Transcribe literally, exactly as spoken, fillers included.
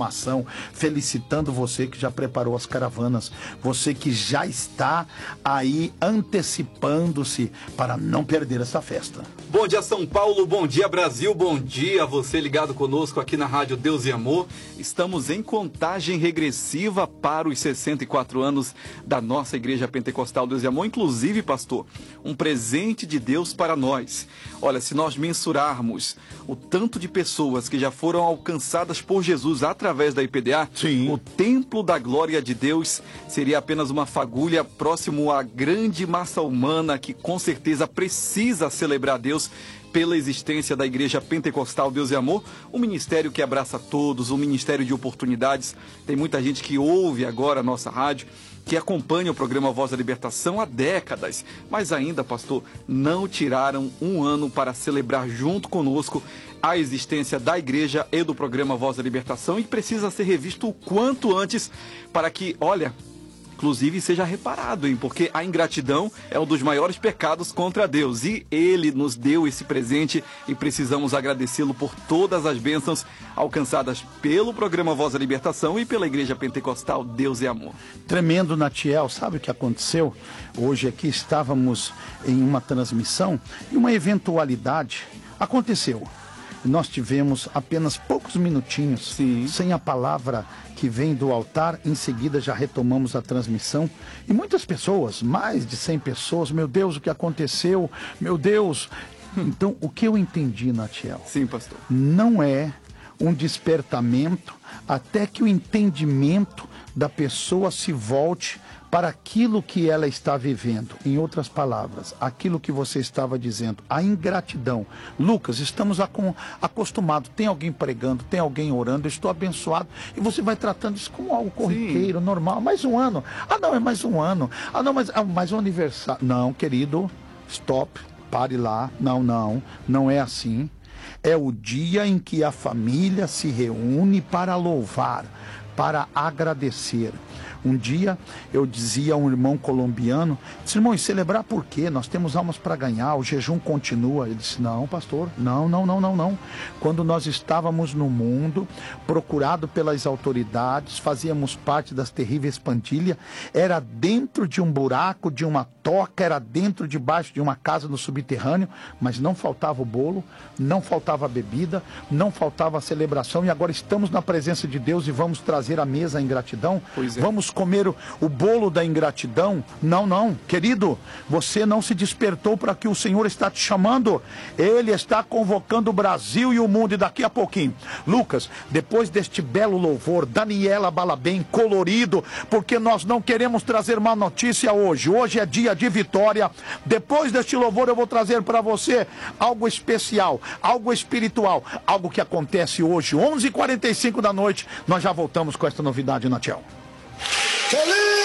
programação, felicitando você que já preparou as caravanas, você que já está aí antecipando-se para não perder essa festa. Bom dia, São Paulo, bom dia, Brasil, bom dia a você ligado conosco aqui na Rádio Deus e Amor. Estamos em contagem regressiva para os sessenta e quatro anos da nossa Igreja Pentecostal Deus e Amor, inclusive, pastor, um presente de Deus para nós. Olha, se nós mensurarmos o tanto de pessoas que já foram alcançadas por Jesus através da I P D A, sim, o templo da glória de Deus seria apenas uma fagulha próximo à grande massa humana que com certeza precisa celebrar Deus pela existência da Igreja Pentecostal Deus e Amor, um ministério que abraça todos, um ministério de oportunidades. Tem muita gente que ouve agora a nossa rádio, que acompanha o programa Voz da Libertação há décadas, mas ainda, pastor, não tiraram um ano para celebrar junto conosco a existência da igreja e do programa Voz da Libertação, e precisa ser revisto o quanto antes para que, olha, inclusive seja reparado, hein? Porque a ingratidão é um dos maiores pecados contra Deus, e Ele nos deu esse presente e precisamos agradecê-lo por todas as bênçãos alcançadas pelo programa Voz da Libertação e pela Igreja Pentecostal Deus e Amor. Tremendo, Natiel, sabe o que aconteceu? Hoje aqui estávamos em uma transmissão e uma eventualidade aconteceu. Nós tivemos apenas poucos minutinhos, sim, sem a palavra que vem do altar. Em seguida já retomamos a transmissão e muitas pessoas, mais de cem pessoas, meu Deus, o que aconteceu? Meu Deus! Então, o que eu entendi, Natiel? Sim, pastor. Não é um despertamento até que o entendimento da pessoa se volte para aquilo que ela está vivendo. Em outras palavras, aquilo que você estava dizendo, a ingratidão. Lucas, estamos acostumados, tem alguém pregando, tem alguém orando, eu estou abençoado, e você vai tratando isso como algo corriqueiro, sim, normal. Mais um ano. Ah, não, é mais um ano. Ah, não, mas ah, mais um aniversário. Não, querido, stop, pare lá. Não, não, não é assim. É o dia em que a família se reúne para louvar, para agradecer. Um dia eu dizia a um irmão colombiano, disse, irmão, e celebrar por quê? Nós temos almas para ganhar, o jejum continua. Ele disse, não, pastor, não, não, não, não, não. Quando nós estávamos no mundo, procurado pelas autoridades, fazíamos parte das terríveis pandilhas, era dentro de um buraco, de uma toca, era dentro, debaixo de uma casa no subterrâneo, mas não faltava o bolo, não faltava a bebida, não faltava a celebração, e agora estamos na presença de Deus e vamos trazer à mesa a ingratidão? Pois é. Vamos comer o, o bolo da ingratidão? Não, não, querido, você não se despertou para que o Senhor está te chamando. Ele está convocando o Brasil e o mundo, e daqui a pouquinho, Lucas, depois deste belo louvor, Daniela Balabem, colorido, porque nós não queremos trazer má notícia hoje, hoje é dia de vitória. Depois deste louvor eu vou trazer para você algo especial, algo espiritual, algo que acontece hoje, onze e quarenta e cinco da noite. Nós já voltamos com esta novidade, Natiel. Feliz!